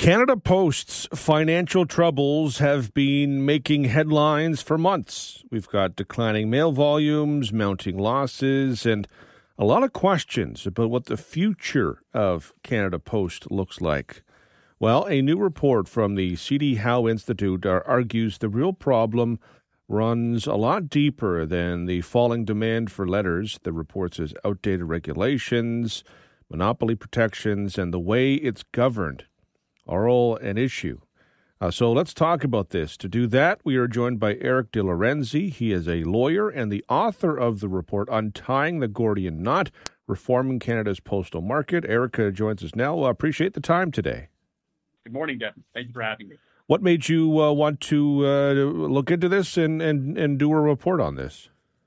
Canada Post's financial troubles have been making headlines for months. We've got declining mail volumes, mounting losses, and a lot of questions about what the future of Canada Post looks like. Well, a new report from the C.D. Howe Institute argues the real problem runs a lot deeper than the falling demand for letters. The report says outdated regulations, monopoly protections, and the way it's governed are all an issue. So let's talk about this. To do that, we are joined by Eric De Lorenzi. He is a lawyer and the author of the report, Untying the Gordian Knot, Reforming Canada's Postal Market. Eric joins us now. Appreciate the time today. Good morning, Devin. Thank you for having me. What made you want to look into this and do a report on this?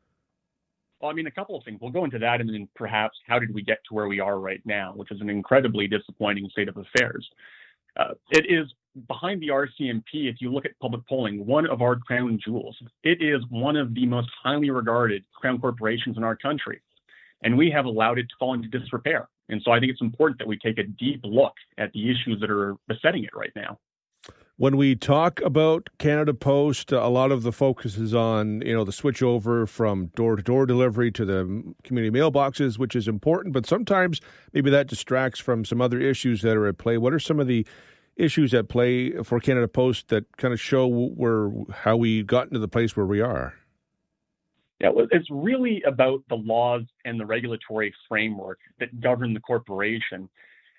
Well, a couple of things. We'll go into that, and then perhaps how did we get to where we are right now, which is an incredibly disappointing state of affairs. It is behind the RCMP, if you look at public polling, one of our crown jewels. It is one of the most highly regarded crown corporations in our country, and we have allowed it to fall into disrepair. And so I think it's important that we take a deep look at the issues that are besetting it right now. When we talk about Canada Post, a lot of the focus is on, the switch over from door-to-door delivery to the community mailboxes, which is important, but sometimes maybe that distracts from some other issues that are at play. What are some of the issues at play for Canada Post that kind of show how we got into the place where we are? Yeah, well, it's really about the laws and the regulatory framework that govern the corporation.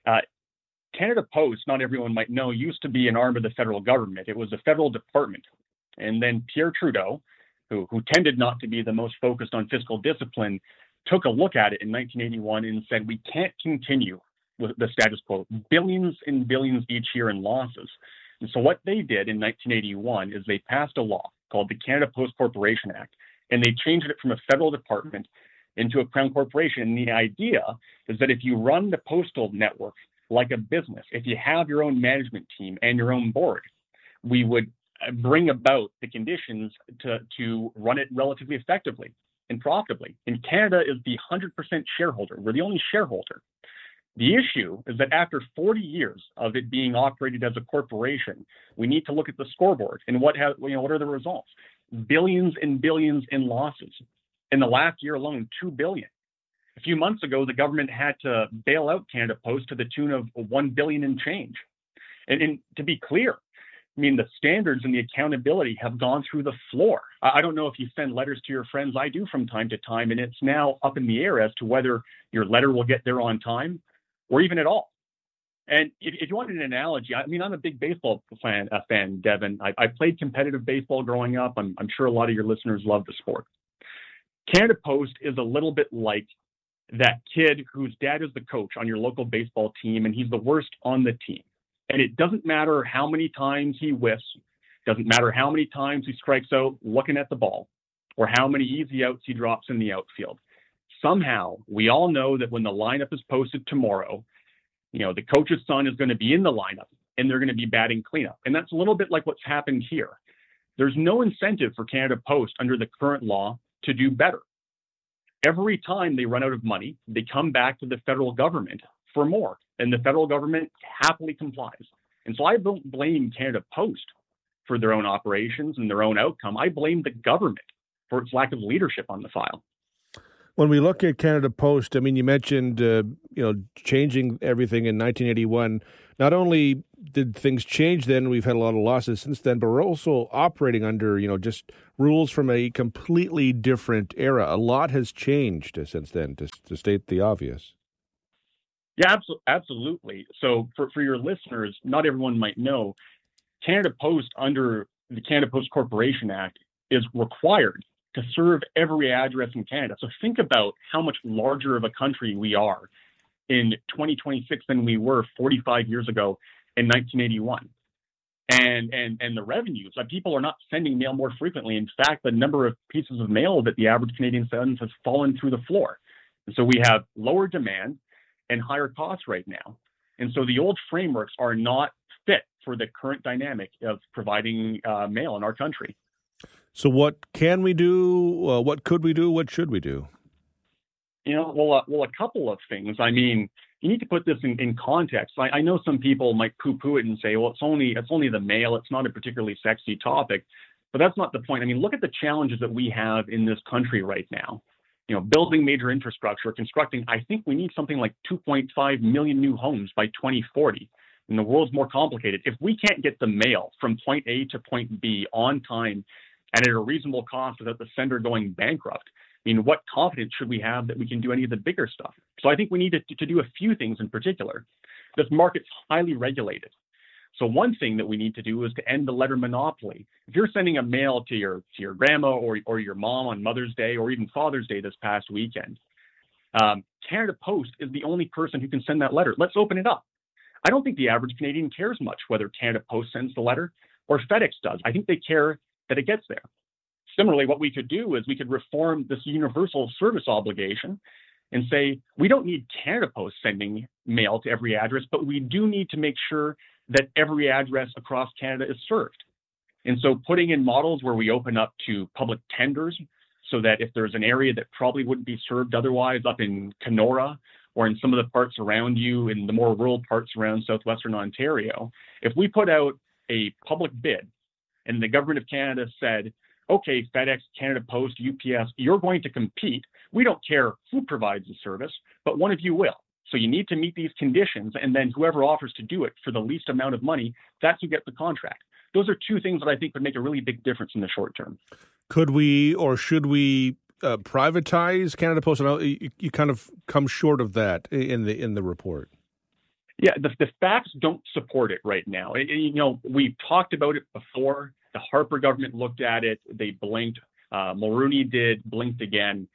Canada Post, not everyone might know, used to be an arm of the federal government. It was a federal department. And then Pierre Trudeau, who tended not to be the most focused on fiscal discipline, took a look at it in 1981 and said, we can't continue with the status quo, billions and billions each year in losses. And so what they did in 1981 is they passed a law called the Canada Post Corporation Act, and they changed it from a federal department into a crown corporation. And the idea is that if you run the postal network like a business, if you have your own management team and your own board, we would bring about the conditions to run it relatively effectively and profitably. And Canada is the 100% shareholder. We're the only shareholder. The issue is that after 40 years of it being operated as a corporation, we need to look at the scoreboard and what are the results? Billions and billions in losses. In the last year alone, $2 billion. A few months ago, the government had to bail out Canada Post to the tune of $1 billion and change. And to be clear, the standards and the accountability have gone through the floor. I don't know if you send letters to your friends. I do from time to time, and it's now up in the air as to whether your letter will get there on time or even at all. And if you want an analogy, I'm a big baseball fan, Devin. I played competitive baseball growing up. I'm sure a lot of your listeners love the sport. Canada Post is a little bit like that kid whose dad is the coach on your local baseball team, and he's the worst on the team. And it doesn't matter how many times he whiffs, doesn't matter how many times he strikes out looking at the ball, or how many easy outs he drops in the outfield. Somehow, we all know that when the lineup is posted tomorrow, the coach's son is going to be in the lineup, and they're going to be batting cleanup. And that's a little bit like what's happened here. There's no incentive for Canada Post under the current law to do better. Every time they run out of money, they come back to the federal government for more, and the federal government happily complies. And so I don't blame Canada Post for their own operations and their own outcome. I blame the government for its lack of leadership on the file. When we look at Canada Post, you mentioned, changing everything in 1981. Not only did things change then, we've had a lot of losses since then, but we're also operating under, just rules from a completely different era. A lot has changed since then, to state the obvious. Yeah, absolutely. So for your listeners, not everyone might know, Canada Post under the Canada Post Corporation Act is required to serve every address in Canada. So think about how much larger of a country we are in 2026 than we were 45 years ago in 1981. And the revenues, people are not sending mail more frequently. In fact, the number of pieces of mail that the average Canadian sends has fallen through the floor. And so we have lower demand and higher costs right now. And so the old frameworks are not fit for the current dynamic of providing mail in our country. So what can we do? What could we do? What should we do? Well, a couple of things. you need to put this in context. I know some people might poo-poo it and say, well, it's only the mail. It's not a particularly sexy topic. But that's not the point. I mean, look at the challenges that we have in this country right now. Building major infrastructure, constructing, I think we need something like 2.5 million new homes by 2040. And the world's more complicated. If we can't get the mail from point A to point B on time and at a reasonable cost without the sender going bankrupt, I mean, what confidence should we have that we can do any of the bigger stuff? So I think we need to do a few things in particular. This market's highly regulated. So one thing that we need to do is to end the letter monopoly. If you're sending a mail to your grandma or your mom on Mother's Day or even Father's Day this past weekend, Canada Post is the only person who can send that letter. Let's open it up. I don't think the average Canadian cares much whether Canada Post sends the letter or FedEx does. I think they care that it gets there. Similarly, what we could do is we could reform this universal service obligation and say, we don't need Canada Post sending mail to every address, but we do need to make sure that every address across Canada is served. And so putting in models where we open up to public tenders so that if there's an area that probably wouldn't be served otherwise up in Kenora or in some of the parts around you in the more rural parts around southwestern Ontario, if we put out a public bid and the government of Canada said, okay, FedEx, Canada Post, UPS, you're going to compete. We don't care who provides the service, but one of you will. So you need to meet these conditions, and then whoever offers to do it for the least amount of money, that's who gets the contract. Those are two things that I think would make a really big difference in the short term. Could we or should we privatize Canada Post? I know you kind of come short of that in the report. Yeah, the facts don't support it right now. We've talked about it before. The Harper government looked at it. They blinked. Mulroney did, blinked again.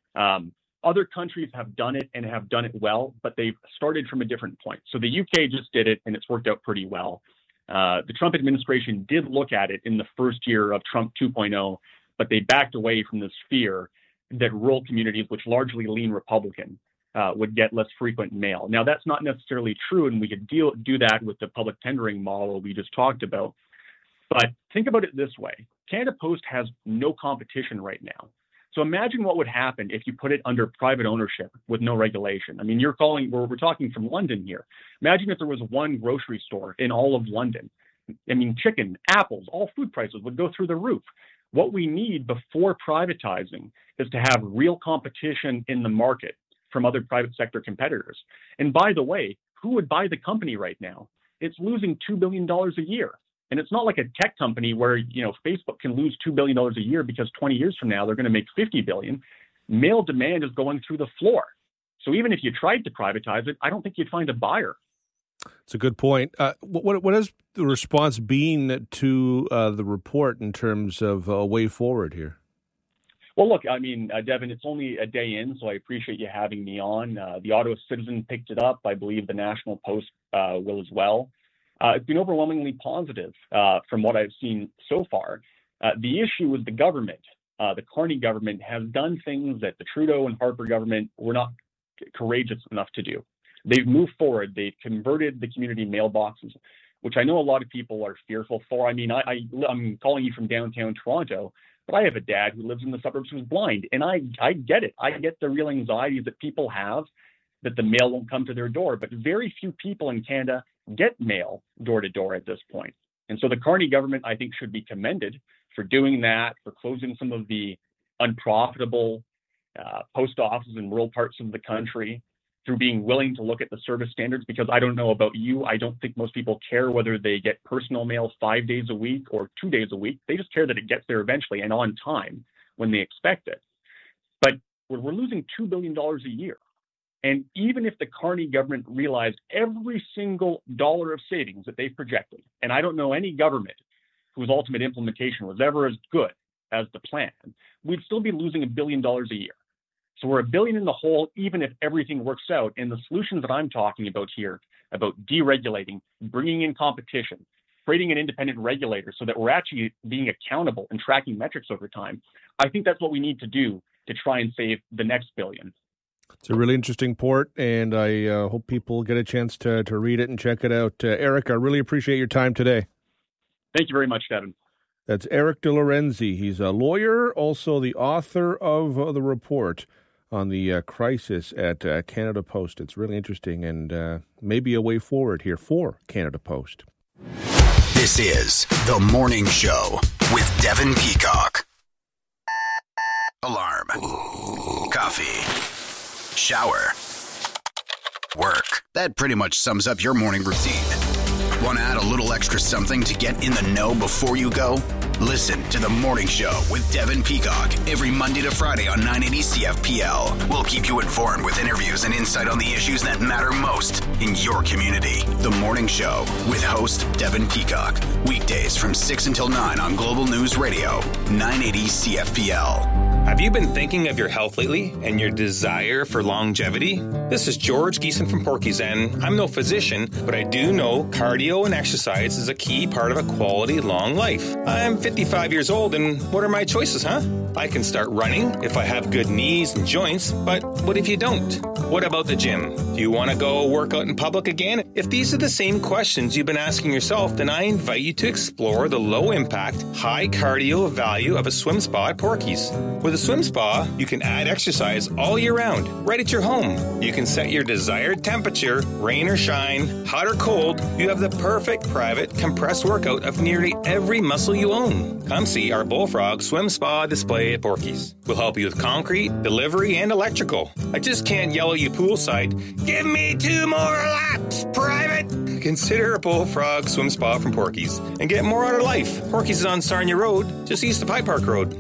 Other countries have done it and have done it well, but they've started from a different point. So the UK just did it, and it's worked out pretty well. The Trump administration did look at it in the first year of Trump 2.0, but they backed away from this fear that rural communities, which largely lean Republican, would get less frequent mail. Now, that's not necessarily true, and we could do that with the public tendering model we just talked about. But think about it this way. Canada Post has no competition right now. So imagine what would happen if you put it under private ownership with no regulation. I mean, we're talking from London here. Imagine if there was one grocery store in all of London. I mean, chicken, apples, all food prices would go through the roof. What we need before privatizing is to have real competition in the market from other private sector competitors. And by the way, who would buy the company right now? It's losing $2 billion a year. And it's not like a tech company where, Facebook can lose $2 billion a year because 20 years from now, they're going to make $50 billion. Mail demand is going through the floor. So even if you tried to privatize it, I don't think you'd find a buyer. It's a good point. What has the response been to the report in terms of a way forward here? Well, look, I mean, Devin, it's only a day in, so I appreciate you having me on. The Ottawa Citizen picked it up. I believe the National Post will as well. It's been overwhelmingly positive from what I've seen so far. The issue with the government, the Carney government, has done things that the Trudeau and Harper government were not courageous enough to do. They've moved forward. They've converted the community mailboxes, which I know a lot of people are fearful for. I mean, I'm calling you from downtown Toronto, but I have a dad who lives in the suburbs who's blind, and I get it. I get the real anxieties that people have that the mail won't come to their door, but very few people in Canada get mail door to door at this point. And so the Carney government, I think, should be commended for doing that, for closing some of the unprofitable post offices in rural parts of the country, through being willing to look at the service standards, because I don't know about you, I don't think most people care whether they get personal mail 5 days a week or 2 days a week. They just care that it gets there eventually and on time when they expect it. But we're losing $2 billion a year. And even if the Carney government realized every single dollar of savings that they've projected, and I don't know any government whose ultimate implementation was ever as good as the plan, we'd still be losing $1 billion a year. So we're $1 billion in the hole, even if everything works out. And the solutions that I'm talking about here, about deregulating, bringing in competition, creating an independent regulator so that we're actually being accountable and tracking metrics over time, I think that's what we need to do to try and save the next billion. It's a really interesting report, and I hope people get a chance to read it and check it out. Eric, I really appreciate your time today. Thank you very much, Devin. That's Eric De Lorenzi. He's a lawyer, also the author of the report on the crisis at Canada Post. It's really interesting and maybe a way forward here for Canada Post. This is The Morning Show with Devin Peacock. Alarm. Coffee. Shower. Work. That pretty much sums up your morning routine. Want to add a little extra something to get in the know before you go? Listen to The Morning Show with Devin Peacock every Monday to Friday on 980 CFPL. We'll keep you informed with interviews and insight on the issues that matter most in your community. The Morning Show with host Devin Peacock. Weekdays from 6 until 9 on Global News Radio, 980 CFPL. Have you been thinking of your health lately and your desire for longevity? This is George Geeson from Porky's, and I'm no physician, but I do know cardio and exercise is a key part of a quality long life. I'm 55 years old, and what are my choices, huh? I can start running if I have good knees and joints, but what if you don't? What about the gym? Do you want to go work out in public again? If these are the same questions you've been asking yourself, then I invite you to explore the low-impact, high-cardio value of a swim spa at Porky's. With a swim spa, you can add exercise all year round, right at your home. You can set your desired temperature, rain or shine, hot or cold. You have the perfect private compressed workout of nearly every muscle you own. Come see our Bullfrog Swim Spa display at Porky's. We'll help you with concrete, delivery, and electrical. I just can't yell at you poolside, give me 2 more laps, private! Consider a Bullfrog Swim Spa from Porky's and get more out of life. Porky's is on Sarnia Road, just east of High Park Road.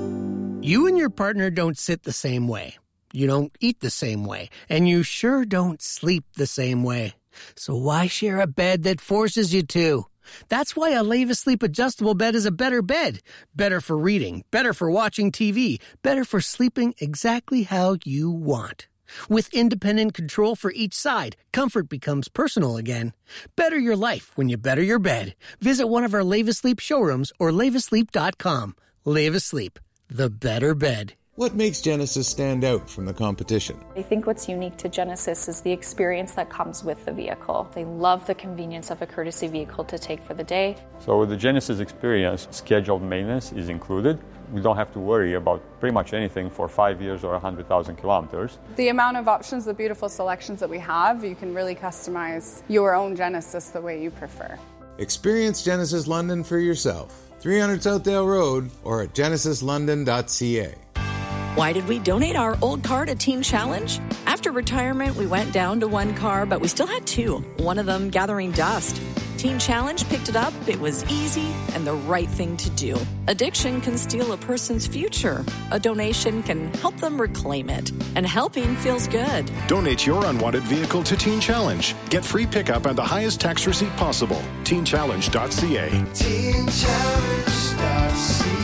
You and your partner don't sit the same way. You don't eat the same way. And you sure don't sleep the same way. So why share a bed that forces you to? That's why a Leva Sleep adjustable bed is a better bed. Better for reading, better for watching TV, better for sleeping exactly how you want. With independent control for each side, comfort becomes personal again. Better your life when you better your bed. Visit one of our Leva Sleep showrooms or levasleep.com. Leva Sleep, the better bed. What makes Genesis stand out from the competition? I think what's unique to Genesis is the experience that comes with the vehicle. They love the convenience of a courtesy vehicle to take for the day. So with the Genesis experience, scheduled maintenance is included. We don't have to worry about pretty much anything for 5 years or 100,000 kilometers. The amount of options, the beautiful selections that we have, you can really customize your own Genesis the way you prefer. Experience Genesis London for yourself. 300 Southdale Road or at genesislondon.ca. Why did we donate our old car to Teen Challenge? After retirement, we went down to 1 car, but we still had 2, one of them gathering dust. Teen Challenge picked it up. It was easy and the right thing to do. Addiction can steal a person's future. A donation can help them reclaim it. And helping feels good. Donate your unwanted vehicle to Teen Challenge. Get free pickup and the highest tax receipt possible. TeenChallenge.ca. TeenChallenge.ca.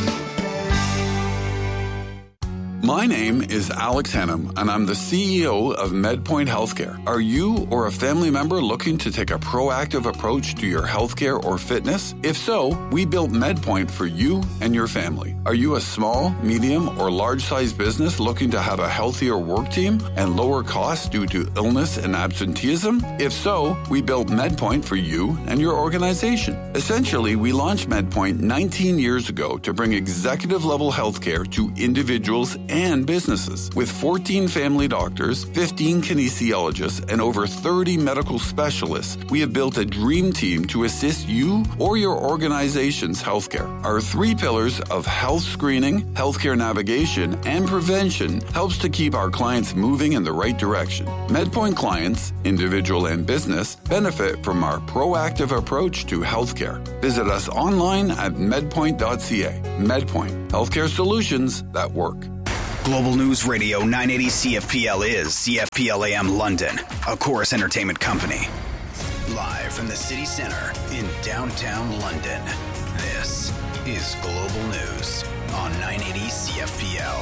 My name is Alex Hannum, and I'm the CEO of MedPoint Healthcare. Are you or a family member looking to take a proactive approach to your healthcare or fitness? If so, we built MedPoint for you and your family. Are you a small, medium, or large-sized business looking to have a healthier work team and lower costs due to illness and absenteeism? If so, we built MedPoint for you and your organization. Essentially, we launched MedPoint 19 years ago to bring executive-level healthcare to individuals and businesses. With 14 family doctors, 15 kinesiologists, and over 30 medical specialists, we have built a dream team to assist you or your organization's healthcare. Our 3 pillars of health screening, healthcare navigation, and prevention helps to keep our clients moving in the right direction. MedPoint clients, individual and business, benefit from our proactive approach to healthcare. Visit us online at medpoint.ca. MedPoint, healthcare solutions that work. Global News Radio 980 CFPL is CFPL AM London, a Chorus Entertainment company. Live from the city center in downtown London, this is Global News on 980 CFPL.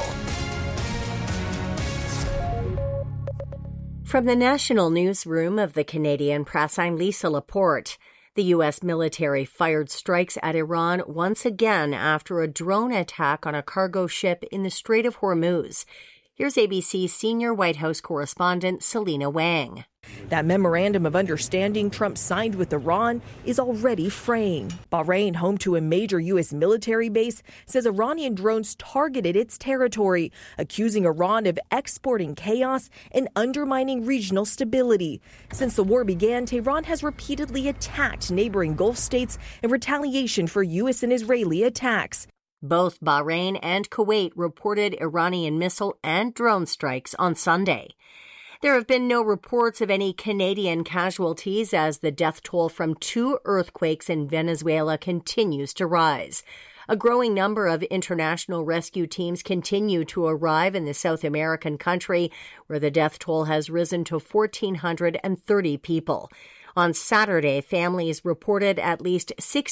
From the National Newsroom of the Canadian Press, I'm Lisa Laporte. The U.S. military fired strikes at Iran once again after a drone attack on a cargo ship in the Strait of Hormuz. Here's ABC's senior White House correspondent Selena Wang. That memorandum of understanding Trump signed with Iran is already fraying. Bahrain, home to a major U.S. military base, says Iranian drones targeted its territory, accusing Iran of exporting chaos and undermining regional stability. Since the war began, Tehran has repeatedly attacked neighboring Gulf states in retaliation for U.S. and Israeli attacks. Both Bahrain and Kuwait reported Iranian missile and drone strikes on Sunday. There have been no reports of any Canadian casualties as the death toll from 2 earthquakes in Venezuela continues to rise. A growing number of international rescue teams continue to arrive in the South American country, where the death toll has risen to 1,430 people. On Saturday, families reported at least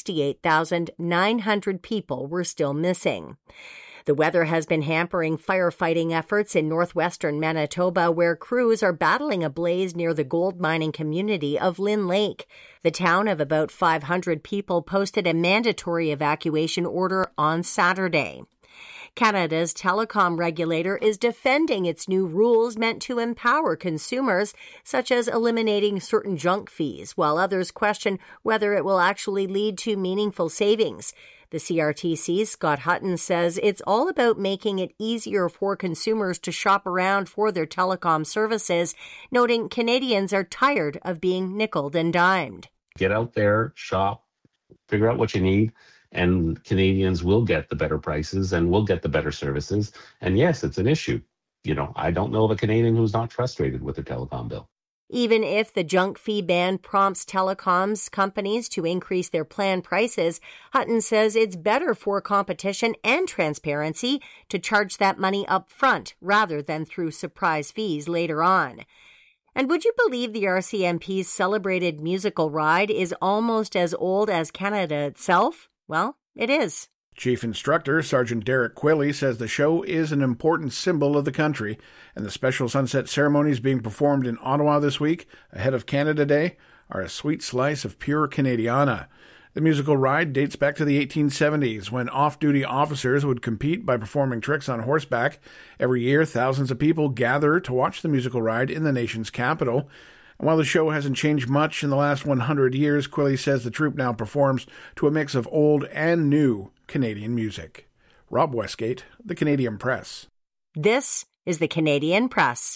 68,900 people were still missing. The weather has been hampering firefighting efforts in northwestern Manitoba, where crews are battling a blaze near the gold mining community of Lynn Lake. The town of about 500 people posted a mandatory evacuation order on Saturday. Canada's telecom regulator is defending its new rules meant to empower consumers, such as eliminating certain junk fees, while others question whether it will actually lead to meaningful savings. The CRTC's Scott Hutton says it's all about making it easier for consumers to shop around for their telecom services, noting Canadians are tired of being nickeled and dimed. Get out there, shop, figure out what you need, and Canadians will get the better prices and will get the better services. And yes, it's an issue. I don't know of a Canadian who's not frustrated with their telecom bill. Even if the junk fee ban prompts telecoms companies to increase their plan prices, Hutton says it's better for competition and transparency to charge that money up front rather than through surprise fees later on. And would you believe the RCMP's celebrated musical ride is almost as old as Canada itself? Well, it is. Chief Instructor Sergeant Derek Quilley says the show is an important symbol of the country, and the special sunset ceremonies being performed in Ottawa this week, ahead of Canada Day, are a sweet slice of pure Canadiana. The musical ride dates back to the 1870s, when off-duty officers would compete by performing tricks on horseback. Every year, thousands of people gather to watch the musical ride in the nation's capital. And while the show hasn't changed much in the last 100 years, Quilley says the troupe now performs to a mix of old and new Canadian music. Rob Westgate, The Canadian Press. This is The Canadian Press.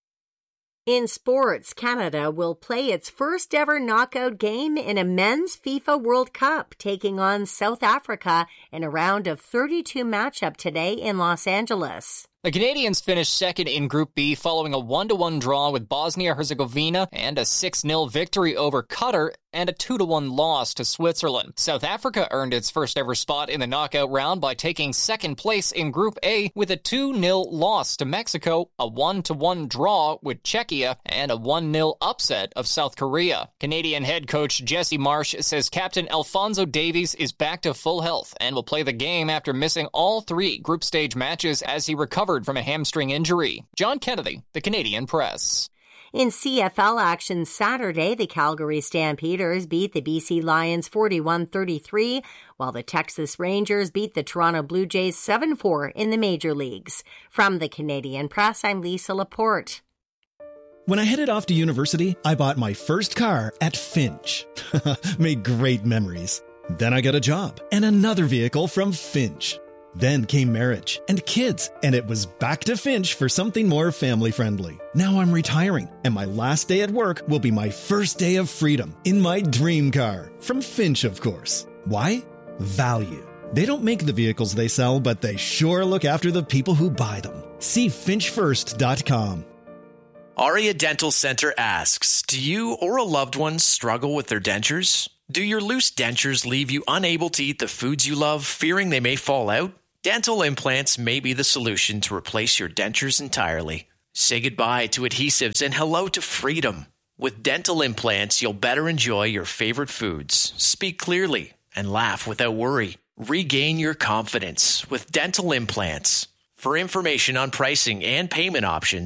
In sports, Canada will play its first ever knockout game in a men's FIFA World Cup, taking on South Africa in a round of 32 matchup today in Los Angeles. The Canadians finished second in Group B following a 1-1 draw with Bosnia-Herzegovina and a 6-0 victory over Qatar and a 2-1 loss to Switzerland. South Africa earned its first ever spot in the knockout round by taking second place in Group A with a 2-0 loss to Mexico, a 1-1 draw with Czechia, and a 1-0 upset of South Korea. Canadian head coach Jesse Marsh says Captain Alphonso Davies is back to full health and will play the game after missing all 3 group stage matches as he recovered from a hamstring injury. John Kennedy, The Canadian Press. In CFL action Saturday, the Calgary Stampeders beat the BC Lions 41-33, while the Texas Rangers beat the Toronto Blue Jays 7-4 in the major leagues. From the Canadian Press, I'm Lisa Laporte. When I headed off to university, I bought my first car at Finch. Made great memories. Then I got a job and another vehicle from Finch. Then came marriage and kids, and it was back to Finch for something more family-friendly. Now I'm retiring, and my last day at work will be my first day of freedom in my dream car. From Finch, of course. Why? Value. They don't make the vehicles they sell, but they sure look after the people who buy them. See finchfirst.com. Aria Dental Center asks, do you or a loved one struggle with their dentures? Do your loose dentures leave you unable to eat the foods you love, fearing they may fall out? Dental implants may be the solution to replace your dentures entirely. Say goodbye to adhesives and hello to freedom. With dental implants, you'll better enjoy your favorite foods, speak clearly, and laugh without worry. Regain your confidence with dental implants. For information on pricing and payment options,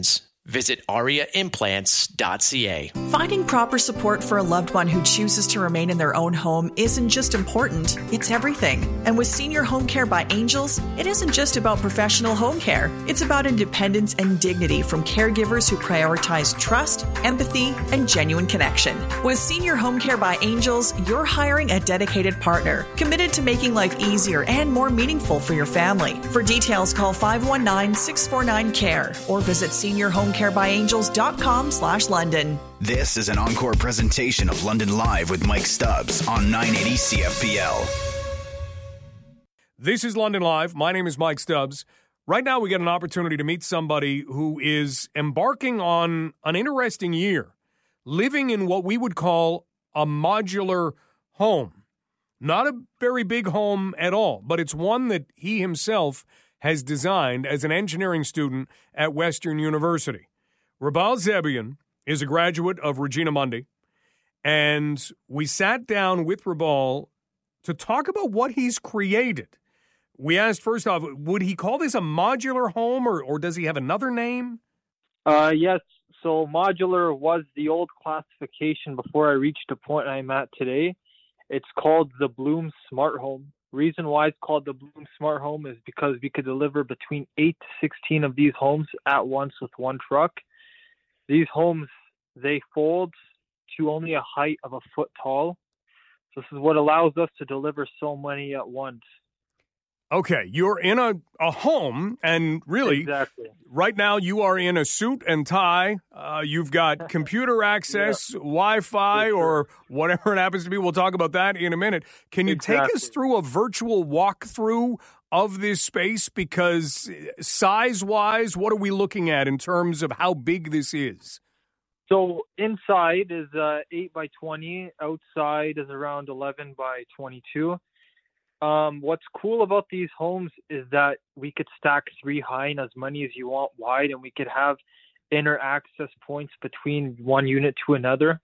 Visit ariaimplants.ca. Finding proper support for a loved one who chooses to remain in their own home isn't just important, it's everything. And with Senior Home Care by Angels, it isn't just about professional home care. It's about independence and dignity from caregivers who prioritize trust, empathy, and genuine connection. With Senior Home Care by Angels, you're hiring a dedicated partner, committed to making life easier and more meaningful for your family. For details, call 519-649-CARE or visit seniorhomecarebyangels.com/London. This is an encore presentation of London Live with Mike Stubbs on 980 CFPL. This is London Live. My name is Mike Stubbs. Right now we get an opportunity to meet somebody who is embarking on an interesting year, living in what we would call a modular home. Not a very big home at all, but it's one that he himself has designed as an engineering student at Western University. Rubal Zebian is a graduate of Regina Mundi, and we sat down with Rubal to talk about what he's created. We asked, first off, would he call this a modular home, or does he have another name? Yes, so modular was the old classification before I reached the point I'm at today. It's called the Bloom Smart Home. Reason why it's called the Bloom Smart Home is because we could deliver between 8 to 16 of these homes at once with one truck. These homes, they fold to only a height of a foot tall. So this is what allows us to deliver so many at once. Okay, you're in a home, and really, exactly. Right now you are in a suit and tie. You've got computer access, Wi-Fi, or whatever it happens to be. We'll talk about that in a minute. Can you take us through a virtual walkthrough of this space? Because size-wise, what are we looking at in terms of how big this is? So inside is 8 by 20. Outside is around 11 by 22. What's cool about these homes is that we could stack 3 high and as many as you want wide, and we could have inner access points between one unit to another.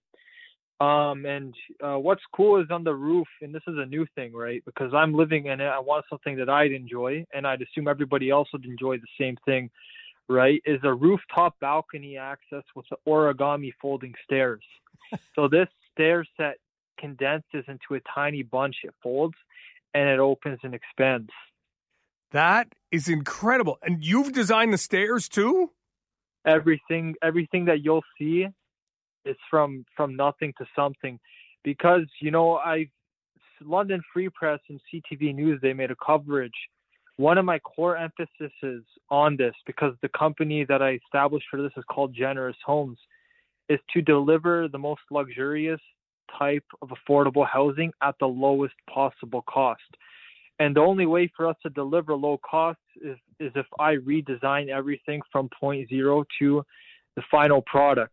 What's cool is on the roof, and this is a new thing, right? Because I'm living in it, I want something that I'd enjoy, and I'd assume everybody else would enjoy the same thing, right? Is a rooftop balcony access with the origami folding stairs. So this stair set condenses into a tiny bunch. It folds, and it opens and expands. That is incredible. And you've designed the stairs too? Everything that you'll see is from nothing to something. Because, London Free Press and CTV News, they made a coverage. One of my core emphasis is on this, because the company that I established for this is called Generous Homes, is to deliver the most luxurious type of affordable housing at the lowest possible cost. And the only way for us to deliver low cost is if I redesign everything from point zero to the final product.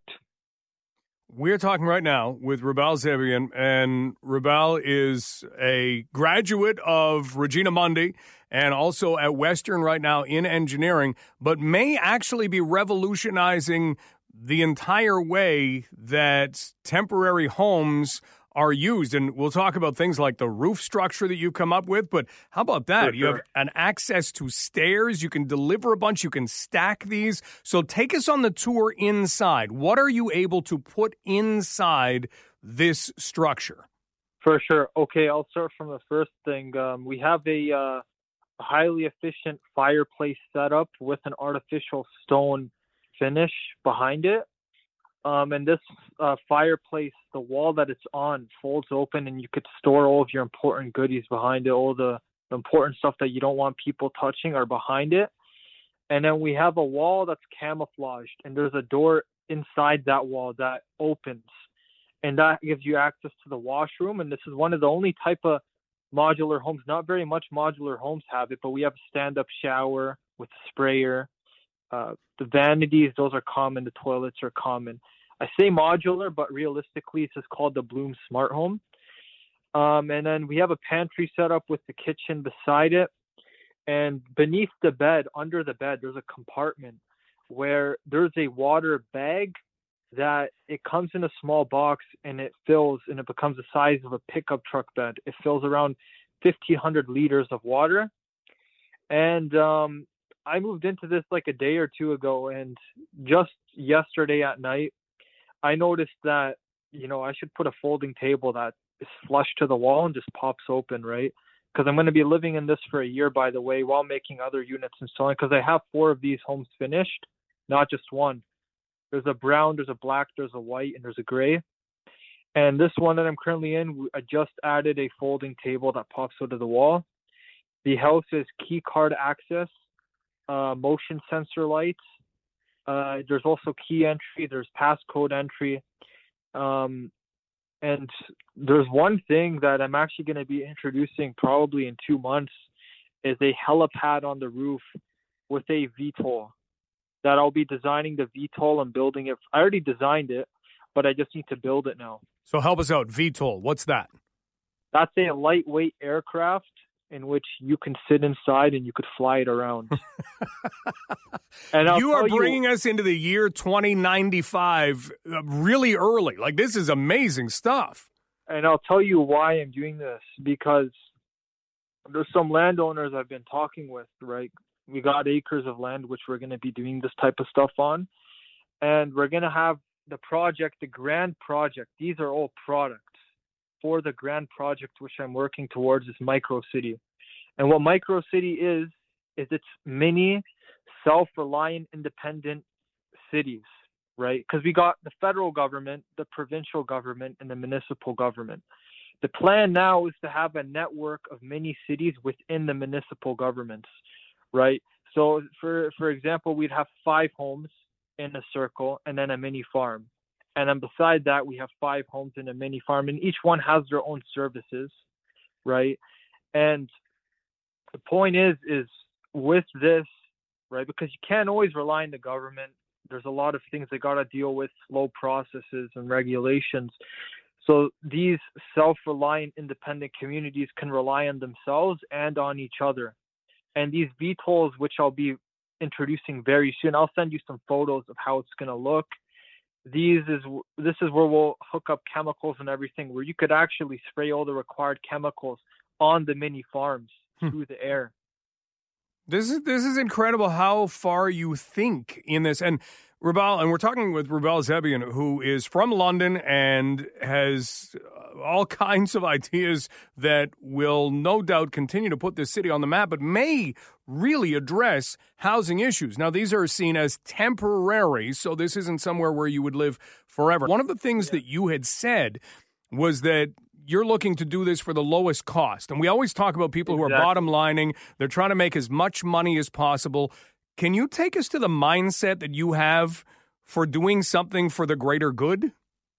We're talking right now with Rubal Zebian, and Rubal is a graduate of Regina Mundi and also at Western right now in engineering, but may actually be revolutionizing the entire way that temporary homes are used. And we'll talk about things like the roof structure that you come up with, but how about that? Sure. You have an access to stairs, you can deliver a bunch, you can stack these. So take us on the tour inside. What are you able to put inside this structure? For sure. Okay, I'll start from the first thing. We have a highly efficient fireplace setup with an artificial stone finish behind it. And this fireplace, the wall that it's on folds open, and you could store all of your important goodies behind it. All the important stuff that you don't want people touching are behind it. And then we have a wall that's camouflaged, and there's a door inside that wall that opens, and that gives you access to the washroom. And this is one of the only type of modular homes, not very much modular homes have it, but we have a stand-up shower with a sprayer. The vanities, those are common. The toilets are common. I say modular, but realistically, this is called the Bloom Smart Home. And then we have a pantry set up with the kitchen beside it. And beneath the bed, under the bed, there's a compartment where there's a water bag that it comes in a small box, and it fills, and it becomes the size of a pickup truck bed. It fills around 1,500 liters of water. And I moved into this like a day or two ago, and just yesterday at night, I noticed that, I should put a folding table that is flush to the wall and just pops open, right? Because I'm going to be living in this for a year, by the way, while making other units and so on, because I have 4 of these homes finished, not just one. There's a brown, there's a black, there's a white, and there's a gray. And this one that I'm currently in, I just added a folding table that pops out of the wall. The house is key card access, motion sensor lights. There's also key entry. There's passcode entry. And there's one thing that I'm actually going to be introducing probably in 2 months is a helipad on the roof with a VTOL that I'll be designing the VTOL and building it. I already designed it, but I just need to build it now. So help us out. VTOL, what's that? That's a lightweight aircraft in which you can sit inside and you could fly it around. And you are bringing us into the year 2095 really early. Like, this is amazing stuff. And I'll tell you why I'm doing this, because there's some landowners I've been talking with, right? We got acres of land which we're going to be doing this type of stuff on. And we're going to have the project, the grand project. These are all products for the grand project which I'm working towards, is Micro City. And what Micro City is it's mini, self-reliant, independent cities, right? Because we got the federal government, the provincial government, and the municipal government. The plan now is to have a network of mini cities within the municipal governments, right? So, for example, we'd have 5 homes in a circle and then a mini farm. And then beside that, we have 5 homes in a mini farm, and each one has their own services, right? And the point is with this, right, because you can't always rely on the government. There's a lot of things they got to deal with, slow processes and regulations. So these self-reliant, independent communities can rely on themselves and on each other. And these VTOLs, which I'll be introducing very soon, I'll send you some photos of how it's going to look. This is where we'll hook up chemicals and everything, where you could actually spray all the required chemicals on the mini farms through the air. This is incredible how far you think in this. And Rubal, and we're talking with Rubal Zebian, who is from London and has all kinds of ideas that will no doubt continue to put this city on the map, but may really address housing issues. Now, these are seen as temporary, so this isn't somewhere where you would live forever. One of the things that you had said was that you're looking to do this for the lowest cost. And we always talk about people who are bottom lining. They're trying to make as much money as possible. Can you take us to the mindset that you have for doing something for the greater good?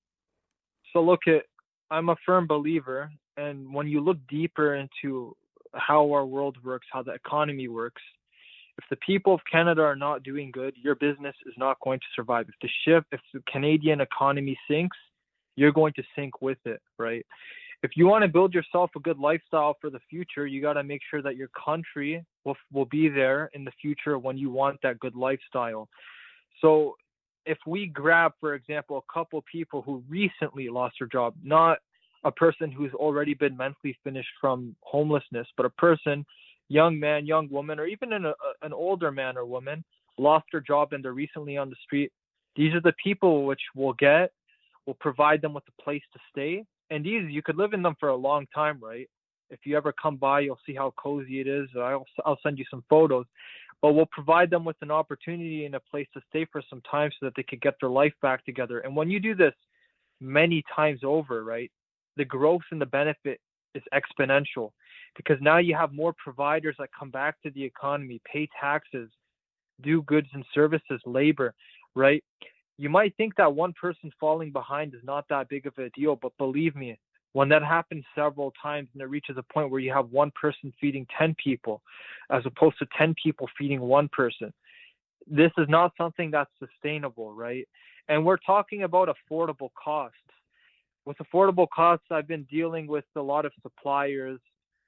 So look, I'm a firm believer, and when you look deeper into how our world works, how the economy works, if the people of Canada are not doing good, your business is not going to survive. If the Canadian economy sinks, you're going to sink with it, right? If you want to build yourself a good lifestyle for the future, you got to make sure that your country will be there in the future when you want that good lifestyle. So if we grab, for example, a couple people who recently lost their job, not a person who's already been mentally finished from homelessness, but a person, young man, young woman, or even an older man or woman, lost their job and they're recently on the street. These are the people which we'll provide them with a place to stay. And these, you could live in them for a long time, right? If you ever come by, you'll see how cozy it is. I'll send you some photos. But we'll provide them with an opportunity and a place to stay for some time so that they could get their life back together. And when you do this many times over, right, the growth and the benefit is exponential, because now you have more providers that come back to the economy, pay taxes, do goods and services, labor, right? You might think that one person falling behind is not that big of a deal, but believe me, when that happens several times and it reaches a point where you have one person feeding 10 people as opposed to 10 people feeding one person, this is not something that's sustainable, right? And we're talking about affordable costs. With affordable costs, I've been dealing with a lot of suppliers.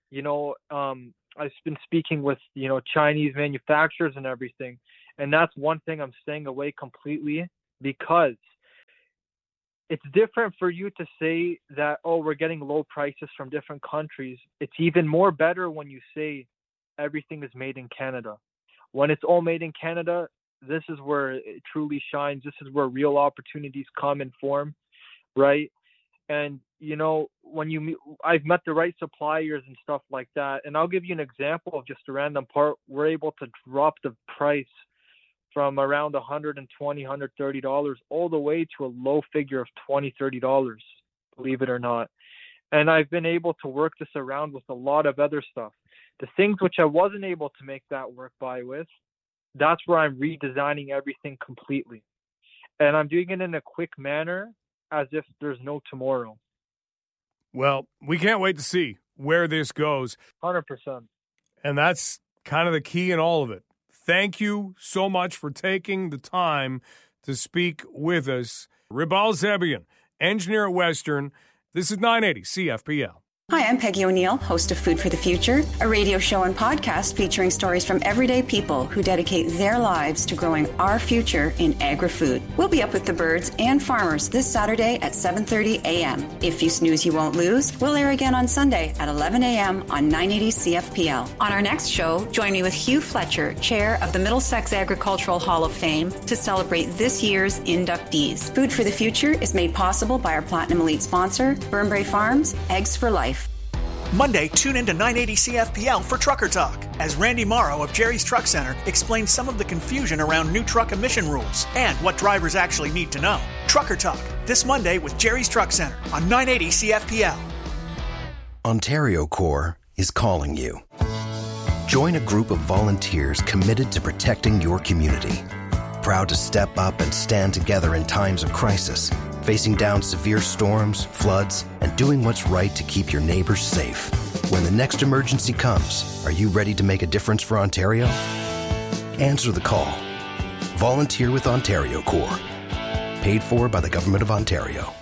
I've been speaking with, Chinese manufacturers and everything. And that's one thing I'm staying away completely, because it's different for you to say that, we're getting low prices from different countries. It's even more better when you say everything is made in Canada. When it's all made in Canada, this is where it truly shines. This is where real opportunities come and form, right? And, you know, I've met the right suppliers and stuff like that. And I'll give you an example of just a random part. We're able to drop the price from around $120, $130 all the way to a low figure of $20, $30, believe it or not. And I've been able to work this around with a lot of other stuff. The things which I wasn't able to make that work with, that's where I'm redesigning everything completely. And I'm doing it in a quick manner as if there's no tomorrow. Well, we can't wait to see where this goes. 100%. And that's kind of the key in all of it. Thank you so much for taking the time to speak with us. Ribal Zebian, engineer at Western. This is 980 CFPL. Hi, I'm Peggy O'Neill, host of Food for the Future, a radio show and podcast featuring stories from everyday people who dedicate their lives to growing our future in agri-food. We'll be up with the birds and farmers this Saturday at 7:30 a.m. If you snooze, you won't lose. We'll air again on Sunday at 11 a.m. on 980 CFPL. On our next show, join me with Hugh Fletcher, chair of the Middlesex Agricultural Hall of Fame, to celebrate this year's inductees. Food for the Future is made possible by our Platinum Elite sponsor, Burnbrae Farms, Eggs for Life. Monday, tune in to 980 CFPL for Trucker Talk, as Randy Morrow of Jerry's Truck Center explains some of the confusion around new truck emission rules and what drivers actually need to know. Trucker Talk, this Monday with Jerry's Truck Center on 980 CFPL. Ontario Corps is calling you. Join a group of volunteers committed to protecting your community. Proud to step up and stand together in times of crisis, facing down severe storms, floods, and doing what's right to keep your neighbors safe. When the next emergency comes, are you ready to make a difference for Ontario? Answer the call. Volunteer with Ontario Corps. Paid for by the Government of Ontario.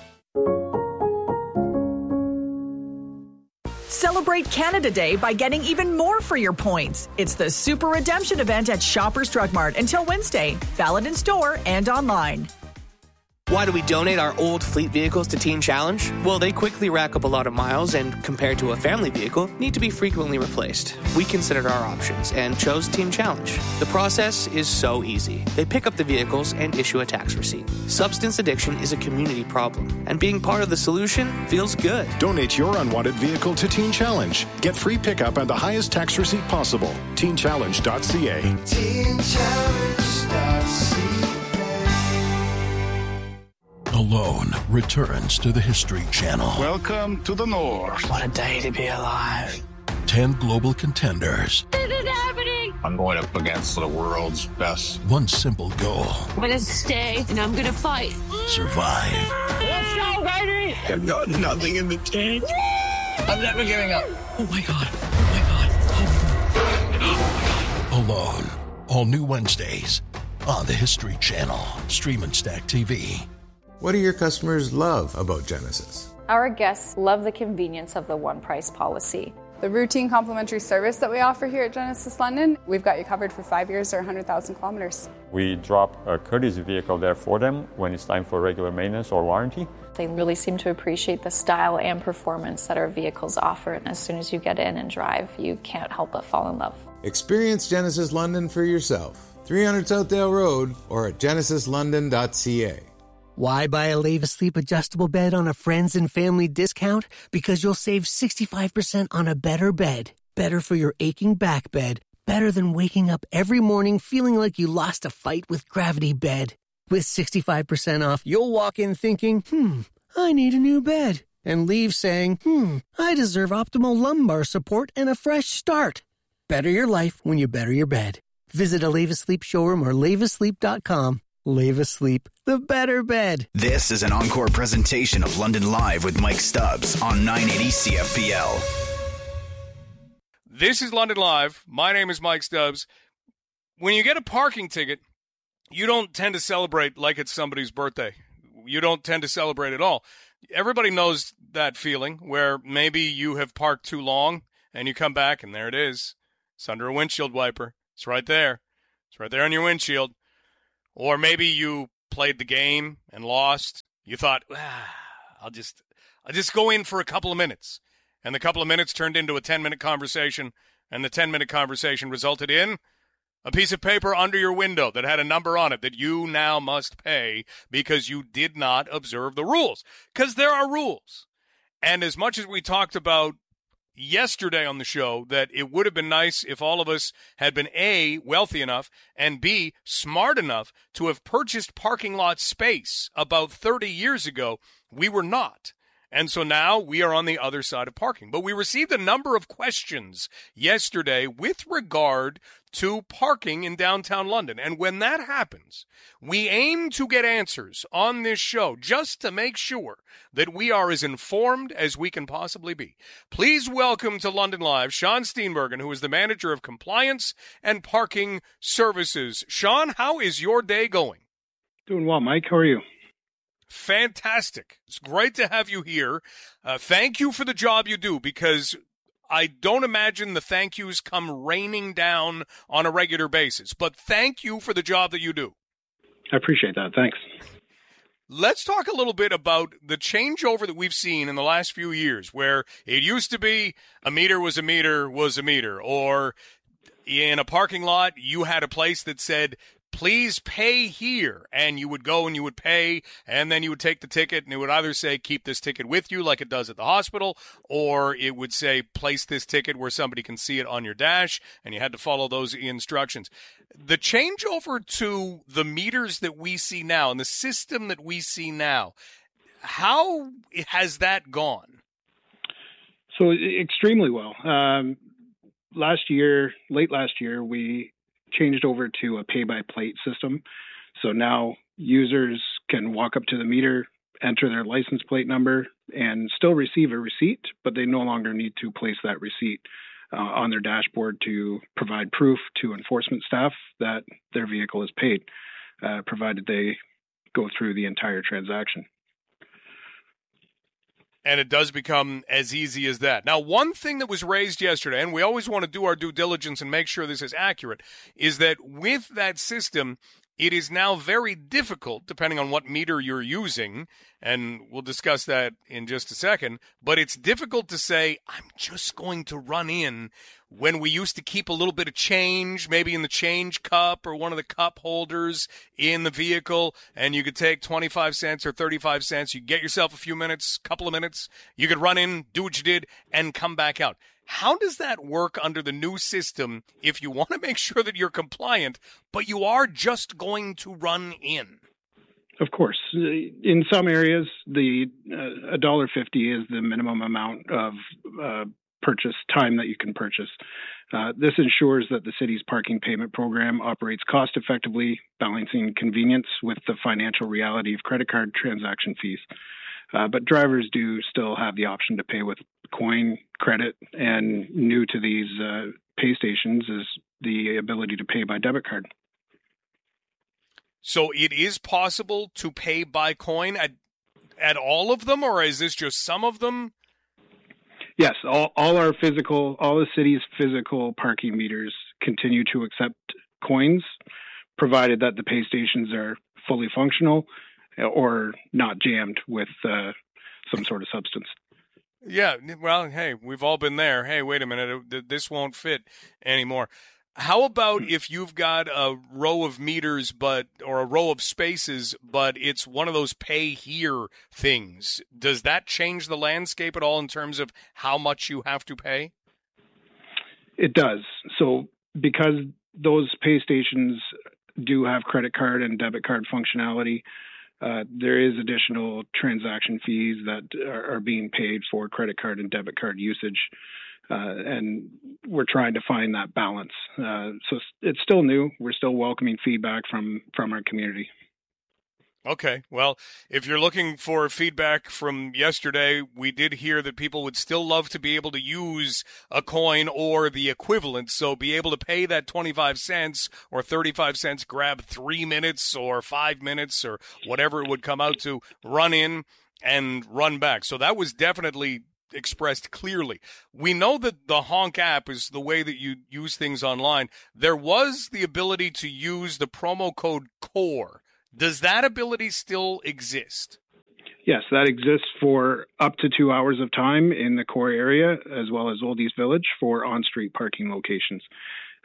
Celebrate Canada Day by getting even more for your points. It's the Super Redemption event at Shoppers Drug Mart until Wednesday. Valid in store and online. Why do we donate our old fleet vehicles to Teen Challenge? Well, they quickly rack up a lot of miles and, compared to a family vehicle, need to be frequently replaced. We considered our options and chose Teen Challenge. The process is so easy. They pick up the vehicles and issue a tax receipt. Substance addiction is a community problem, and being part of the solution feels good. Donate your unwanted vehicle to Teen Challenge. Get free pickup and the highest tax receipt possible. TeenChallenge.ca. TeenChallenge.ca. Alone returns to the History Channel. Welcome to the North. What a day to be alive. 10 global contenders. This is happening. I'm going up against the world's best. One simple goal. I'm going to stay and I'm going to fight. Survive. Let's go, baby. I've got nothing in the tank. I'm never giving up. Oh my God. Oh my God. Oh my God. Alone. All new Wednesdays on the History Channel. Stream and Stack TV. What do your customers love about Genesis? Our guests love the convenience of the one price policy. The routine complimentary service that we offer here at Genesis London, we've got you covered for 5 years or 100,000 kilometers. We drop a courtesy vehicle there for them when it's time for regular maintenance or warranty. They really seem to appreciate the style and performance that our vehicles offer. And as soon as you get in and drive, you can't help but fall in love. Experience Genesis London for yourself. 300 Southdale Road or at genesislondon.ca. Why buy a Leave Asleep adjustable bed on a friends and family discount? Because you'll save 65% on a better bed. Better for your aching back bed. Better than waking up every morning feeling like you lost a fight with Gravity Bed. With 65% off, you'll walk in thinking, I need a new bed. And leave saying, I deserve optimal lumbar support and a fresh start. Better your life when you better your bed. Visit a Leave Asleep showroom or leaveasleep.com. Leave Asleep, the better bed. This is an encore presentation of London Live with Mike Stubbs on 980 CFPL. This is London Live. My name is Mike Stubbs. When you get a parking ticket, you don't tend to celebrate like it's somebody's birthday. You don't tend to celebrate at all. Everybody knows that feeling where maybe you have parked too long and you come back and there it is. It's under a windshield wiper. It's right there. It's right there on your windshield. Or maybe you played the game and lost. You thought, I'll just go in for a couple of minutes. And the couple of minutes turned into a 10-minute conversation, and the 10-minute conversation resulted in A piece of paper under your window that had a number on it that you now must pay because you did not observe the rules. Because there are rules. And as much as we talked about yesterday on the show that it would have been nice if all of us had been A, wealthy enough, and B, smart enough to have purchased parking lot space about 30 years ago, we were not. And so now we are on the other side of parking. But we received a number of questions yesterday with regard to parking in downtown London. And when that happens, we aim to get answers on this show just to make sure that we are as informed as we can possibly be. Please welcome to London Live Sean Steenbergen, who is the manager of compliance and parking services. Sean, how is your day going? Doing well, Mike. How are you? Fantastic. It's great to have you here. Thank you for the job you do, because I don't imagine the thank yous come raining down on a regular basis. But thank you for the job that you do. I appreciate that. Thanks. Let's talk a little bit about the changeover that we've seen in the last few years, where it used to be a meter was a meter was a meter, or in a parking lot, you had a place that said, please pay here, and you would go and you would pay, and then you would take the ticket, and it would either say, keep this ticket with you like it does at the hospital, or it would say, place this ticket where somebody can see it on your dash, and you had to follow those instructions. The changeover to the meters that we see now and the system that we see now, how has that gone? So extremely well. Late last year, we changed over to a pay-by-plate system. So now users can walk up to the meter, enter their license plate number, and still receive a receipt, but they no longer need to place that receipt on their dashboard to provide proof to enforcement staff that their vehicle is paid, provided they go through the entire transaction. And it does become as easy as that. Now, one thing that was raised yesterday, and we always want to do our due diligence and make sure this is accurate, is that with that system, it is now very difficult, depending on what meter you're using, and we'll discuss that in just a second, but it's difficult to say, I'm just going to run in, when we used to keep a little bit of change, maybe in the change cup or one of the cup holders in the vehicle, and you could take 25 cents or 35 cents, you get yourself a few minutes, couple of minutes, you could run in, do what you did, and come back out. How does that work under the new system if you want to make sure that you're compliant, but you are just going to run in? Of course. In some areas, the $1.50 is the minimum amount of purchase time that you can purchase. This ensures that the city's parking payment program operates cost effectively, balancing convenience with the financial reality of credit card transaction fees. But drivers do still have the option to pay with coin, credit, and new to these pay stations is the ability to pay by debit card. So it is possible to pay by coin at all of them, or is this just some of them? Yes, all the city's physical parking meters continue to accept coins, provided that the pay stations are fully functional or not jammed with some sort of substance. Yeah, well, hey, we've all been there. Hey, wait a minute, this won't fit anymore. How about if you've got a row of meters or a row of spaces, but it's one of those pay here things? Does that change the landscape at all in terms of how much you have to pay? It does. So because those pay stations do have credit card and debit card functionality, there is additional transaction fees that are being paid for credit card and debit card usage. And we're trying to find that balance. So it's still new. We're still welcoming feedback from our community. Okay. Well, if you're looking for feedback from yesterday, we did hear that people would still love to be able to use a coin or the equivalent. So be able to pay that 25 cents or 35 cents, grab 3 minutes or 5 minutes or whatever it would come out to, run in and run back. So that was definitely expressed clearly. We know that the Honk app is the way that you use things online. There was the ability to use the promo code CORE. Does that ability still exist? Yes, that exists for up to 2 hours of time in the core area, as well as Old East Village for on-street parking locations.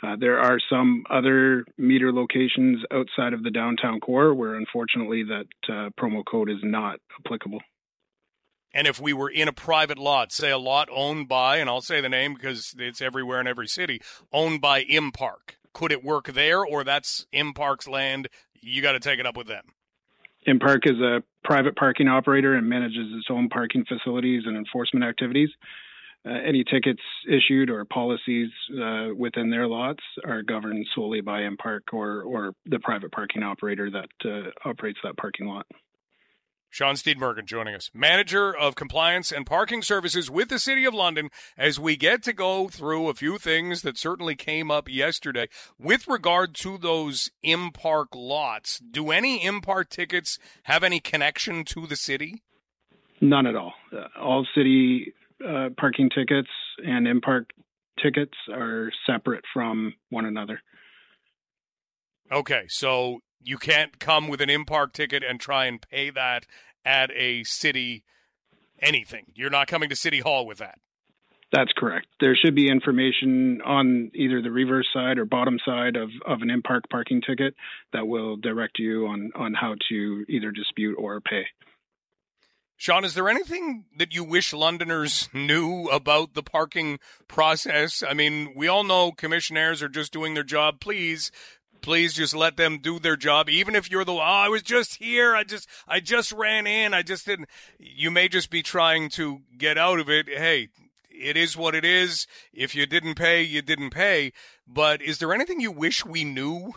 There are some other meter locations outside of the downtown core where, unfortunately, that promo code is not applicable. And if we were in a private lot, say a lot owned by, and I'll say the name because it's everywhere in every city, owned by Impark, could it work there, or that's Impark's land? You got to take it up with them. Impark is a private parking operator and manages its own parking facilities and enforcement activities. Any tickets issued or policies within their lots are governed solely by Impark or the private parking operator that operates that parking lot. Sean Steenbergen joining us, Manager of Compliance and Parking Services with the City of London, as we get to go through a few things that certainly came up yesterday. With regard to those Impark lots, do any Impark tickets have any connection to the city? None at all. All city parking tickets and Impark tickets are separate from one another. Okay, so you can't come with an Impark ticket and try and pay that at a city anything. You're not coming to City Hall with that. That's correct. There should be information on either the reverse side or bottom side of an Impark parking ticket that will direct you on how to either dispute or pay. Sean, is there anything that you wish Londoners knew about the parking process? I mean, we all know commissionaires are just doing their job. Please just let them do their job. Even if you're I was just here. I just ran in. I just didn't. You may just be trying to get out of it. Hey, it is what it is. If you didn't pay, you didn't pay. But is there anything you wish we knew?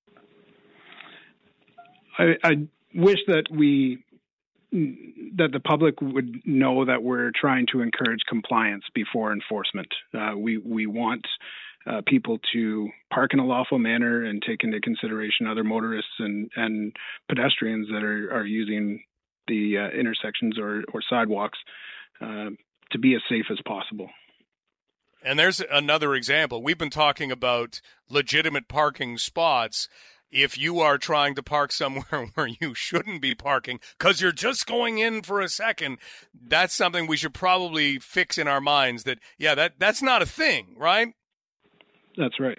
I wish that the public would know that we're trying to encourage compliance before enforcement. We want people to park in a lawful manner and take into consideration other motorists and pedestrians that are using the intersections or sidewalks to be as safe as possible. And there's another example. We've been talking about legitimate parking spots. If you are trying to park somewhere where you shouldn't be parking because you're just going in for a second, that's something we should probably fix in our minds that, that's not a thing, right? That's right.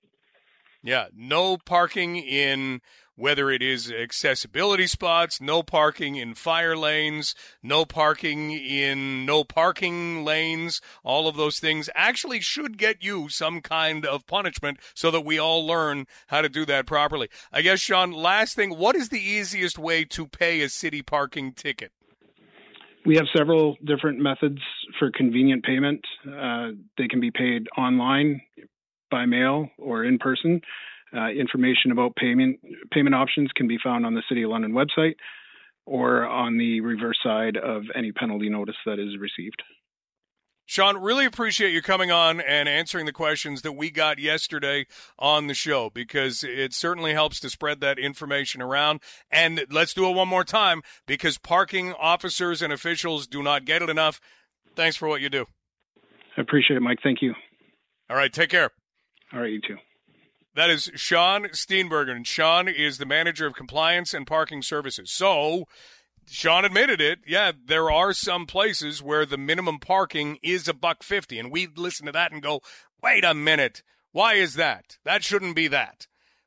Yeah, no parking in whether it is accessibility spots, no parking in fire lanes, no parking in no parking lanes. All of those things actually should get you some kind of punishment so that we all learn how to do that properly. I guess, Sean, last thing, what is the easiest way to pay a city parking ticket? We have several different methods for convenient payment. They can be paid online, by mail, or in person. Information about payment options can be found on the City of London website or on the reverse side of any penalty notice that is received. Sean, really appreciate you coming on and answering the questions that we got yesterday on the show, because it certainly helps to spread that information around. And let's do it one more time, because parking officers and officials do not get it enough. Thanks for what you do. I appreciate it, Mike. Thank you. All right, take care. All right, you too. That is Sean Steenbergen, and Sean is the Manager of Compliance and Parking Services. So, Sean admitted it. Yeah, there are some places where the minimum parking is $1.50, and we listen to that and go, wait a minute, why is that? That shouldn't be that.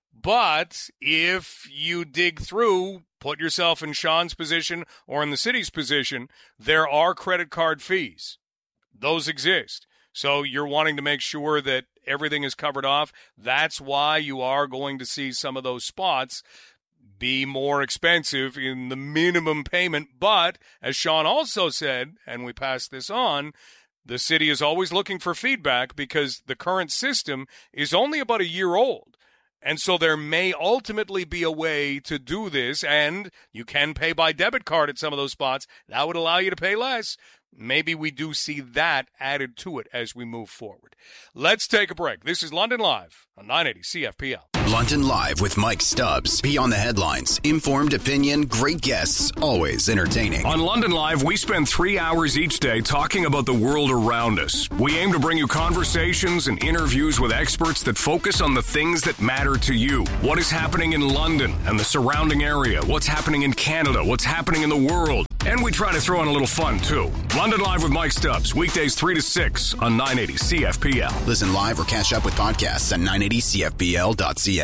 But if you dig through, put yourself in Sean's position or in the city's position, there are credit card fees. Those exist. So you're wanting to make sure that everything is covered off. That's why you are going to see some of those spots be more expensive in the minimum payment. But as Sean also said, and we pass this on, the city is always looking for feedback because the current system is only about a year old. And so there may ultimately be a way to do this, and you can pay by debit card at some of those spots. That would allow you to pay less. Maybe we do see that added to it as we move forward. Let's take a break. This is London Live on 980 CFPL. London Live with Mike Stubbs. Beyond the headlines, informed opinion, great guests, always entertaining. On London Live, we spend 3 hours each day talking about the world around us. We aim to bring you conversations and interviews with experts that focus on the things that matter to you. What is happening in London and the surrounding area? What's happening in Canada? What's happening in the world? And we try to throw in a little fun, too. London Live with Mike Stubbs, weekdays 3 to 6 on 980 CFPL. Listen live or catch up with podcasts at 980CFPL.ca.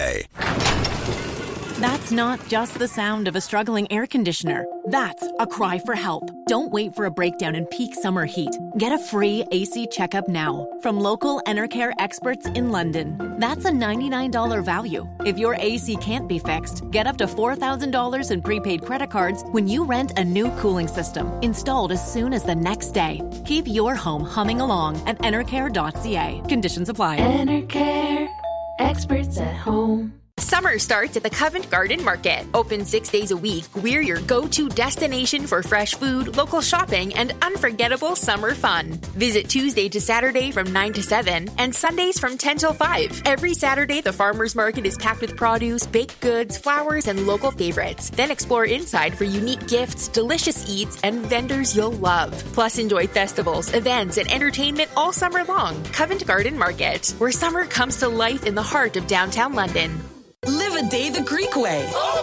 That's not just the sound of a struggling air conditioner. That's a cry for help. Don't wait for a breakdown in peak summer heat. Get a free AC checkup now from local Enercare experts in London. That's a $99 value. If your AC can't be fixed, get up to $4,000 in prepaid credit cards when you rent a new cooling system installed as soon as the next day. Keep your home humming along at enercare.ca. Conditions apply. Enercare, experts at home. Summer starts at the Covent Garden Market. Open 6 days a week, we're your go-to destination for fresh food, local shopping, and unforgettable summer fun. Visit Tuesday to Saturday from 9 to 7 and Sundays from 10 till 5. Every Saturday, the farmers market is packed with produce, baked goods, flowers, and local favorites. Then explore inside for unique gifts, delicious eats, and vendors you'll love. Plus, enjoy festivals, events, and entertainment all summer long. Covent Garden Market, where summer comes to life in the heart of downtown London. Live a day the Greek way.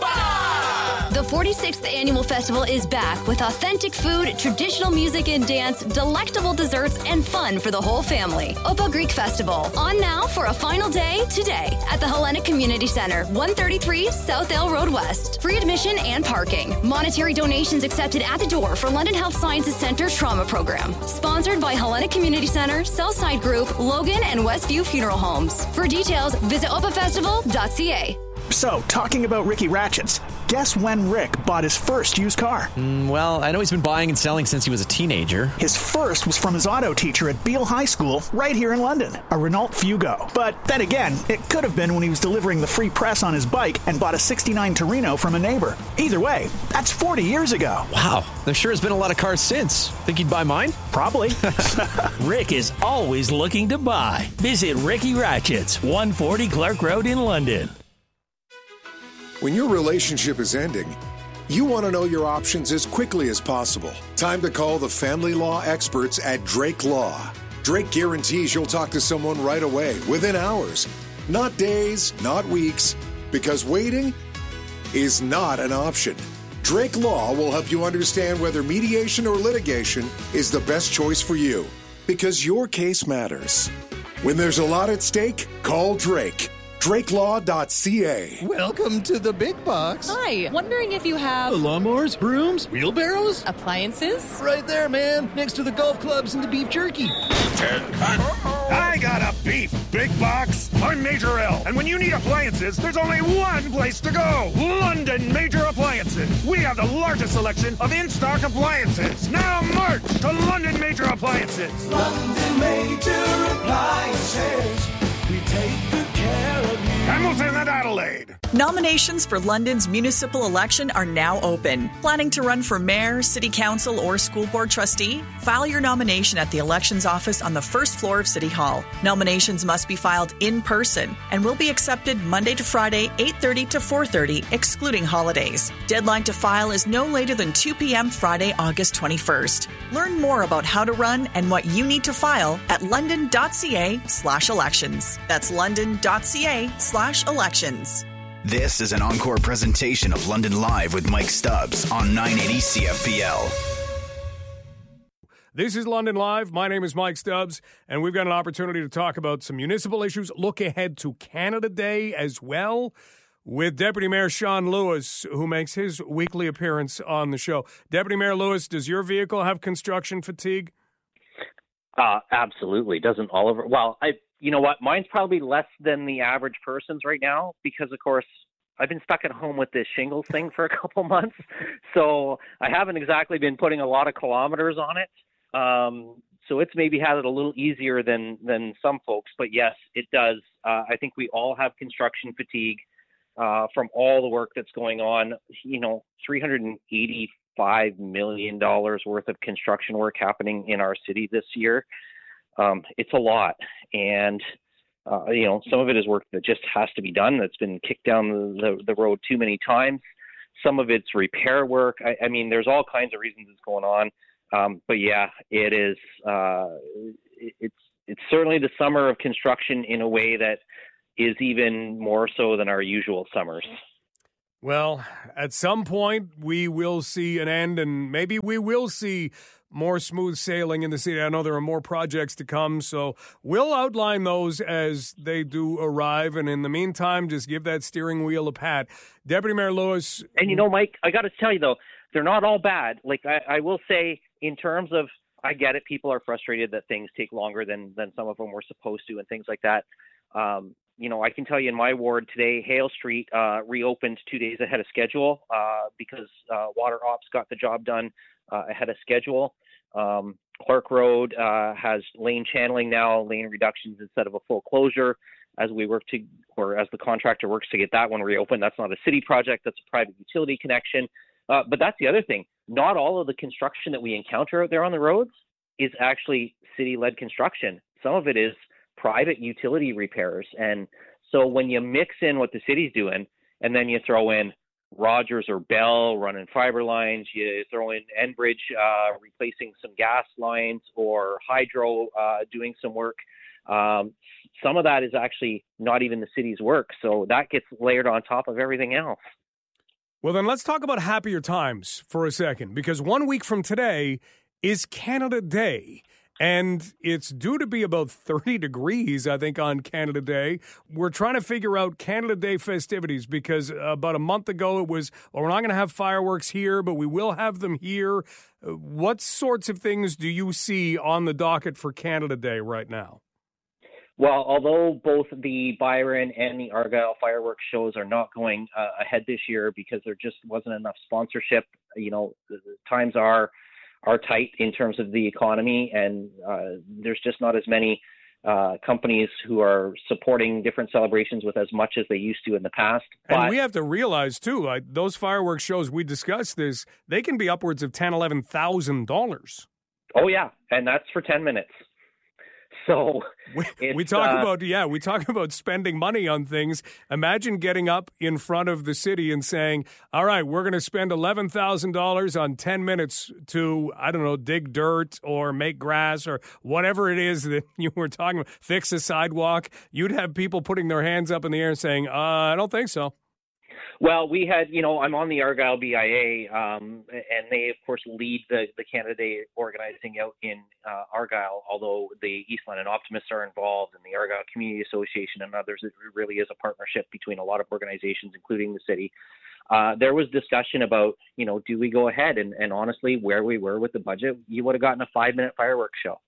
The 46th Annual Festival is back with authentic food, traditional music and dance, delectable desserts, and fun for the whole family. Opa Greek Festival, on now for a final day today at the Hellenic Community Center, 133 South Ale Road West. Free admission and parking. Monetary donations accepted at the door for London Health Sciences Centre Trauma Program. Sponsored by Hellenic Community Center, Southside Group, Logan, and Westview Funeral Homes. For details, visit opafestival.ca. So, talking about Ricky Ratchets, guess when Rick bought his first used car? Well, I know he's been buying and selling since he was a teenager. His first was from his auto teacher at Beale High School, right here in London, a Renault Fugo. But then again, it could have been when he was delivering the free press on his bike and bought a '69 Torino from a neighbor. Either way, that's 40 years ago. Wow, there sure has been a lot of cars since. Think he'd buy mine? Probably. Rick is always looking to buy. Visit Ricky Ratchets, 140 Clark Road in London. When your relationship is ending, you want to know your options as quickly as possible. Time to call the family law experts at Drake Law. Drake guarantees you'll talk to someone right away, within hours. Not days, not weeks, because waiting is not an option. Drake Law will help you understand whether mediation or litigation is the best choice for you, because your case matters. When there's a lot at stake, call Drake. DrakeLaw.ca. Welcome to the big box. Hi, wondering if you have lawnmowers, brooms, wheelbarrows, appliances? Right there, man, next to the golf clubs and the beef jerky. I got a beef big box. I'm Major L, and when you need appliances, there's only one place to go. London Major Appliances. We have the largest selection of in-stock appliances. Now march to London Major Appliances. London Major Appliances. We take good care of you. Hamilton and Adelaide. Nominations for London's municipal election are now open. Planning to run for mayor, city council, or school board trustee? File your nomination at the elections office on the first floor of City Hall. Nominations must be filed in person and will be accepted Monday to Friday, 8:30 to 4:30, excluding holidays. Deadline to file is no later than 2 p.m. Friday, August 21st. Learn more about how to run and what you need to file at london.ca/elections. That's london.ca/elections. This is an encore presentation of London Live with Mike Stubbs on 980 CFPL. This is London Live. My name is Mike Stubbs, and we've got an opportunity to talk about some municipal issues. Look ahead to Canada Day as well with Deputy Mayor Sean Lewis, who makes his weekly appearance on the show. Deputy Mayor Lewis, does your vehicle have construction fatigue? Absolutely. Doesn't all over. Well, you know what? Mine's probably less than the average person's right now because, of course, I've been stuck at home with this shingles thing for a couple months. So I haven't exactly been putting a lot of kilometers on it. So it's maybe had it a little easier than some folks. But, yes, it does. I think we all have construction fatigue from all the work that's going on. You know, $385 million worth of construction work happening in our city this year. It's a lot. And some of it is work that just has to be done. That's been kicked down the road too many times. Some of it's repair work. I mean, there's all kinds of reasons it's going on. But yeah, it is. It's certainly the summer of construction in a way that is even more so than our usual summers. Well, at some point we will see an end, and maybe we will see more smooth sailing in the city. I know there are more projects to come, so we'll outline those as they do arrive. And in the meantime, just give that steering wheel a pat. Deputy Mayor Lewis. And Mike, I got to tell you, though, they're not all bad. Like, I will say, in terms of, I get it, people are frustrated that things take longer than some of them were supposed to and things like that. I can tell you in my ward today, Hale Street reopened 2 days ahead of schedule because water ops got the job done ahead of schedule. Clark Road has lane channeling now, lane reductions instead of a full closure as the contractor works to get that one reopened. That's not a city project, that's a private utility connection. But that's the other thing. Not all of the construction that we encounter out there on the roads is actually city-led construction. Some of it is private utility repairs. And so when you mix in what the city's doing, and then you throw in Rogers or Bell running fiber lines, you throw in Enbridge replacing some gas lines, or Hydro doing some work, some of that is actually not even the city's work. So that gets layered on top of everything else. Well, then let's talk about happier times for a second, because 1 week from today is Canada Day. And it's due to be about 30 degrees, I think, on Canada Day. We're trying to figure out Canada Day festivities because about a month ago it was, well, we're not going to have fireworks here, but we will have them here. What sorts of things do you see on the docket for Canada Day right now? Well, although both the Byron and the Argyle fireworks shows are not going ahead this year because there just wasn't enough sponsorship, the times are tight in terms of the economy, and there's just not as many companies who are supporting different celebrations with as much as they used to in the past. And we have to realize, too, those fireworks shows we discussed they can be upwards of $10,000, $11,000. Oh, yeah, and that's for 10 minutes. So we talk about spending money on things. Imagine getting up in front of the city and saying, all right, we're going to spend $11,000 on 10 minutes to, I don't know, dig dirt or make grass or whatever it is that you were talking about, fix a sidewalk. You'd have people putting their hands up in the air and saying, I don't think so. Well, we had, I'm on the Argyle BIA, and they, of course, lead the Canada Day organizing out in Argyle, although the East London Optimists are involved and the Argyle Community Association and others. It really is a partnership between a lot of organizations, including the city. There was discussion about, do we go ahead? And honestly, where we were with the budget, you would have gotten a 5-minute fireworks show.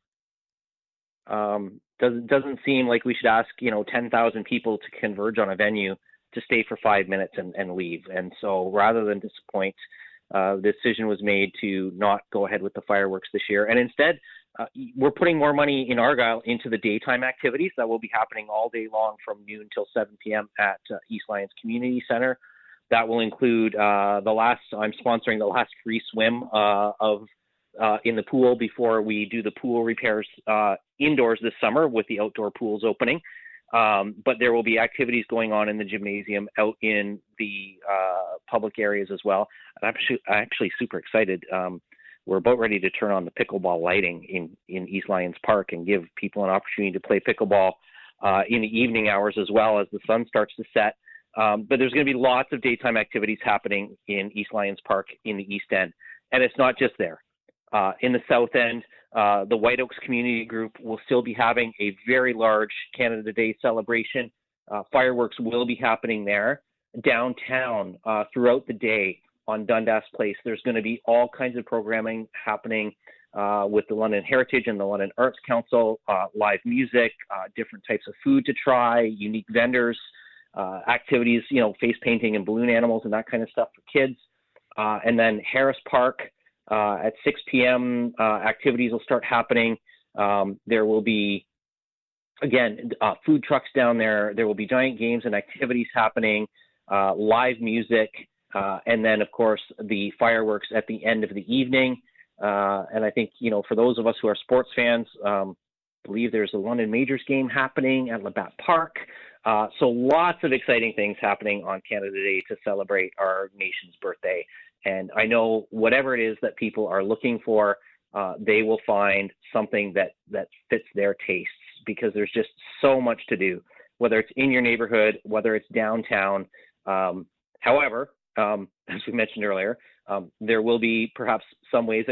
Doesn't seem like we should ask, 10,000 people to converge on a venue to stay for 5 minutes and leave. And so rather than disappoint, the decision was made to not go ahead with the fireworks this year. And instead, we're putting more money in Argyle into the daytime activities that will be happening all day long from noon till 7 p.m. at East Lyons Community Center. That will include I'm sponsoring the last free swim in the pool before we do the pool repairs indoors this summer with the outdoor pools opening. But there will be activities going on in the gymnasium out in the public areas as well. And I'm actually super excited. We're about ready to turn on the pickleball lighting in East Lyons Park and give people an opportunity to play pickleball in the evening hours as well as the sun starts to set. But there's going to be lots of daytime activities happening in East Lyons Park in the East End. And it's not just there. In the South End, the White Oaks Community Group will still be having a very large Canada Day celebration. Fireworks will be happening there. Downtown, throughout the day on Dundas Place, there's going to be all kinds of programming happening with the London Heritage and the London Arts Council, live music, different types of food to try, unique vendors, activities, face painting and balloon animals and that kind of stuff for kids. And then Harris Park, at 6 p.m., activities will start happening. There will be, again, food trucks down there. There will be giant games and activities happening, live music, and then, of course, the fireworks at the end of the evening. And I think, for those of us who are sports fans, believe there's a London Majors game happening at Labatt Park. So lots of exciting things happening on Canada Day to celebrate our nation's birthday. And I know whatever it is that people are looking for, they will find something that fits their tastes, because there's just so much to do, whether it's in your neighborhood, whether it's downtown. However, as we mentioned earlier, there will be perhaps some ways